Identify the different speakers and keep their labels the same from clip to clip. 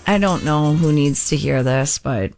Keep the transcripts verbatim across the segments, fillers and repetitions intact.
Speaker 1: I don't know who needs to hear this, but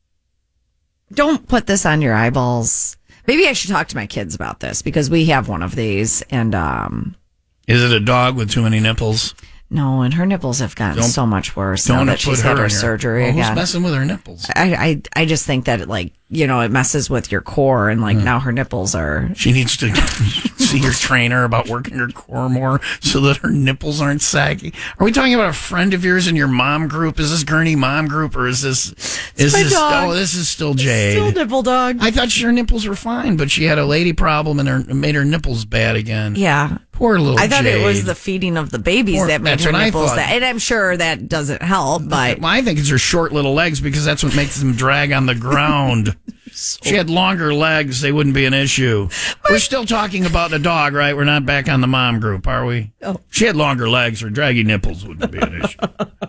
Speaker 1: don't put this on your eyeballs. Maybe I should talk to my kids about this because we have one of these. And um,
Speaker 2: is it a dog with too many nipples?
Speaker 1: No, and her nipples have gotten
Speaker 2: don't,
Speaker 1: so much worse
Speaker 2: don't
Speaker 1: now that
Speaker 2: put
Speaker 1: she's
Speaker 2: her
Speaker 1: had her
Speaker 2: in
Speaker 1: surgery
Speaker 2: well,
Speaker 1: again.
Speaker 2: Who's messing with her nipples?
Speaker 1: I, I I just think that it, like, you know, it messes with your core, and like mm. now her nipples are.
Speaker 2: She needs to see your trainer about working her core more so that her nipples aren't saggy. Are we talking about a friend of yours in your mom group? Is this Gurney mom group, or is this is
Speaker 1: my
Speaker 2: this
Speaker 1: dog.
Speaker 2: oh this is still Jade?
Speaker 1: Still nipple dog.
Speaker 2: I thought her nipples were fine, but she had a lady problem and her made her nipples bad again.
Speaker 1: Yeah.
Speaker 2: Poor little
Speaker 1: I thought
Speaker 2: Jade.
Speaker 1: it was the feeding of the babies
Speaker 2: Poor,
Speaker 1: that made
Speaker 2: that's
Speaker 1: her
Speaker 2: what
Speaker 1: nipples
Speaker 2: I
Speaker 1: that, and I'm sure that doesn't help. But
Speaker 2: well, I think it's her short little legs because that's what makes them drag on the ground. So, she had longer legs, they wouldn't be an issue. We're still talking about the dog, right? We're not back on the mom group, are we? Oh. She had longer legs, her draggy nipples wouldn't be an issue.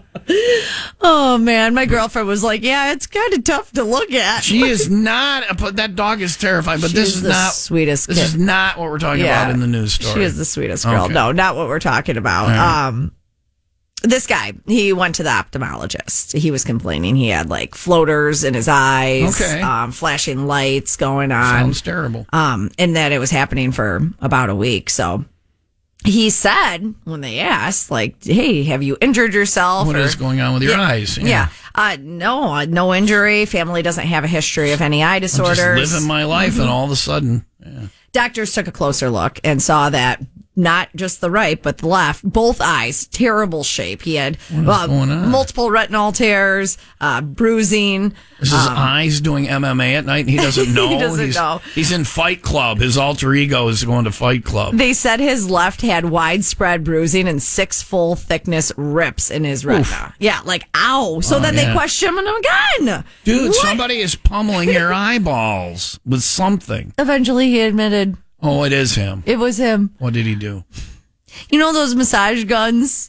Speaker 1: Oh, man. My girlfriend was like, yeah, it's kind of tough to look at.
Speaker 2: She is not, but that dog is terrifying. But
Speaker 1: She's
Speaker 2: this is
Speaker 1: the
Speaker 2: not
Speaker 1: sweetest
Speaker 2: This
Speaker 1: kid.
Speaker 2: is not what we're talking
Speaker 1: yeah.
Speaker 2: about in the news story.
Speaker 1: She is the sweetest girl.
Speaker 2: Okay.
Speaker 1: No, not what we're talking about.
Speaker 2: Right.
Speaker 1: Um, this guy, he went to the ophthalmologist. He was complaining he had like floaters in his eyes,
Speaker 2: okay.
Speaker 1: um, flashing lights going on.
Speaker 2: Sounds terrible.
Speaker 1: Um, and that it was happening for about a week. So he said when they asked, like, hey, have you injured yourself?
Speaker 2: What
Speaker 1: or,
Speaker 2: is going on with your
Speaker 1: yeah,
Speaker 2: eyes?
Speaker 1: Yeah. yeah. Uh, no, uh, no injury. Family doesn't have a history of any eye disorders.
Speaker 2: I'm just living my life, mm-hmm. and all of a sudden, yeah.
Speaker 1: Doctors took a closer look and saw that not just the right, but the left, both eyes, terrible shape. He had uh, multiple retinal tears, uh, bruising.
Speaker 2: Is his
Speaker 1: um,
Speaker 2: eyes doing M M A at night and he doesn't know?
Speaker 1: he doesn't
Speaker 2: he's,
Speaker 1: know.
Speaker 2: He's in Fight Club. His alter ego is going to Fight Club.
Speaker 1: They said his left had widespread bruising and six full thickness rips in his retina. Oof. Yeah, like, ow. So
Speaker 2: oh,
Speaker 1: then
Speaker 2: yeah.
Speaker 1: they questioned him again.
Speaker 2: Dude,
Speaker 1: what?
Speaker 2: Somebody is pummeling your eyeballs with something.
Speaker 1: Eventually he admitted.
Speaker 2: Oh, it is him.
Speaker 1: It was him.
Speaker 2: What did he do?
Speaker 1: You know those massage guns?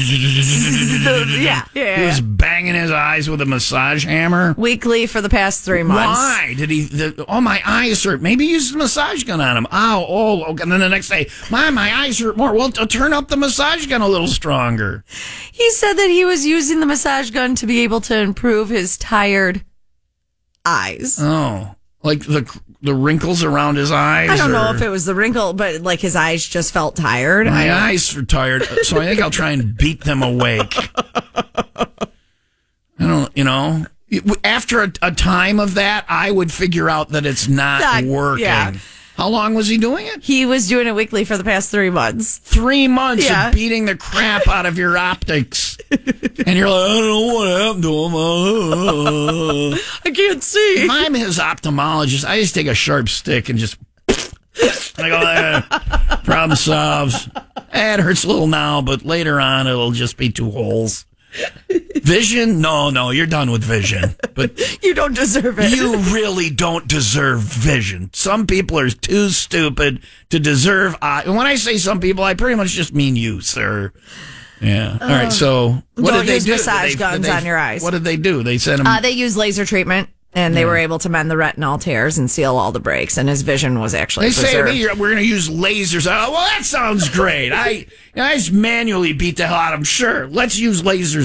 Speaker 1: yeah, yeah.
Speaker 2: He was banging his eyes with a massage hammer?
Speaker 1: Weekly for the past three months.
Speaker 2: Why? Did he? The, oh, my eyes hurt. Maybe he used a massage gun on him. Ow, oh, okay. And then the next day, Mom, my eyes hurt more. Well, t- turn up the massage gun a little stronger.
Speaker 1: He said that he was using the massage gun to be able to improve his tired eyes.
Speaker 2: Oh, like the the wrinkles around his eyes?
Speaker 1: I don't
Speaker 2: or?
Speaker 1: know if it was the wrinkle, but like his eyes just felt tired.
Speaker 2: My eyes are tired, so I think I'll try and beat them awake. I don't, you know, after a, a time of that, I would figure out that it's not, not working. Yeah. How long was he doing it?
Speaker 1: He was doing it weekly for the past three months.
Speaker 2: Three months
Speaker 1: yeah.
Speaker 2: of beating the crap out of your optics. And you're like, I don't know what happened to him. Uh,
Speaker 1: I can't see.
Speaker 2: If I'm his ophthalmologist, I just take a sharp stick and just... I go, eh, problem solved. Eh, it hurts a little now, but later on it'll just be two holes. Vision? No, no, you're done with vision. But
Speaker 1: you don't deserve it.
Speaker 2: You really don't deserve vision. Some people are too stupid to deserve eye. And when I say some people, I pretty much just mean you, sir. Yeah. All right. So what
Speaker 1: don't
Speaker 2: did they
Speaker 1: use
Speaker 2: do?
Speaker 1: massage
Speaker 2: they,
Speaker 1: guns
Speaker 2: they,
Speaker 1: on your eyes.
Speaker 2: What did they do? They sent him.
Speaker 1: Uh, they used laser treatment. And they yeah. were able to mend the retinal tears and seal all the breaks, and his vision was actually
Speaker 2: They
Speaker 1: preserved.
Speaker 2: say we're going to use lasers. Oh, well, that sounds great. I, I just manually beat the hell out of him. Sure, let's use lasers.